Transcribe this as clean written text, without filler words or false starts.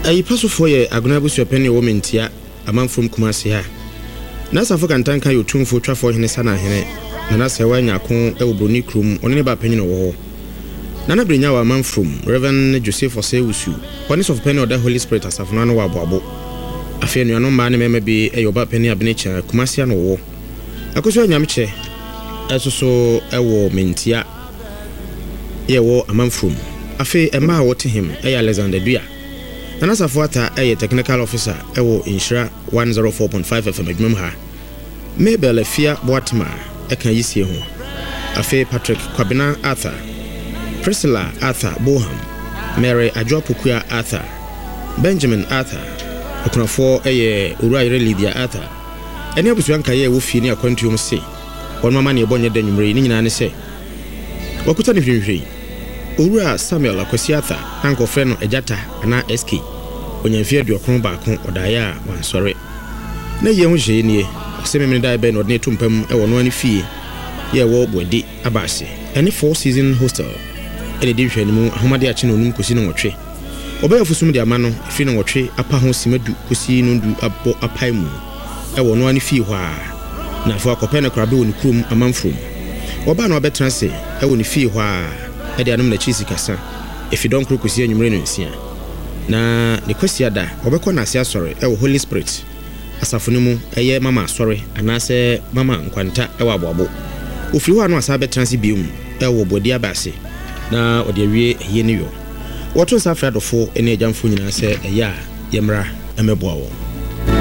ayi paso for ye agona busu openi wo mentia amanfrom Kumasi ha na safo kantan kan yotumfo twafo hene sana hene na se wanya ko e obroni krum one ne ba panyin wo na na brenya wa amanfrom Reverend Joseph Osewusu one of penny of the Holy Spirit asafo no wa aboabo afi enu no ma ne mema bi e yoba penny abnecha Kumasi no wo akoso anyamche esoso ewo mentia ye wo amanfrom afi ema wote him e Alexander Dua na safo ata e technical officer ewo Inshira 104.5 FM adwum ha Mabel Afia Boatma e kan yisie ho afi Patrick Kwabena Arthur Priscilla Arthur Boham Mary Ajopukua Arthur Benjamin Arthur okunafo eye Uriah Lydia Arthur eni abusuanka ye wo fie ni akwantuom se won mama ne ebonye da nwumre ni nyina ne se wakuta ne hwehwe Uriah Samuel Akwasi Arthur anko frɛ no Ejata ana SK onyamfie aduokron baako odaya wansɔre na ye ho hye nie ɔsɛ memene da be no ne tumpam e wono ani fie ye wo bodi abase eni 4 season hostel ene di hwɛ nimu ahomade ache no num kosi no wɔtwe ɔbɛyɛ fusum de ama no fi no wɔtwe apa ho simadu kosi no ndu abo apai mu e wono ani fie hɔ a na afɔ akɔpɛ na krabe woni krum amanfrom ɔba na ɔbɛtena se e woni fie hɔ a e de anum na chi sikasa efi don kru kosi anwumre no nsia na ne kwasi ada ɔbɛkɔ na ase asɔre e wo Holy Spirit asafo no mu eye mama asɔre anase mama nkwanta e wo aboabo ofiri hɔ no asa bɛtena se biom e wo bodi abase na ɔde awie eye ne yo wɔto sa afradofo ene agyamfo nyina sɛ ɛyɛ a yɛmra ɛmɛboa wo